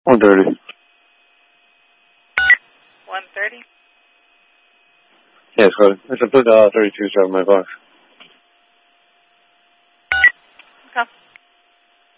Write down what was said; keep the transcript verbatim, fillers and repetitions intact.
one thirty. one thirty? Yes, go ahead. It's a put uh, thirty-two seven my box. Okay.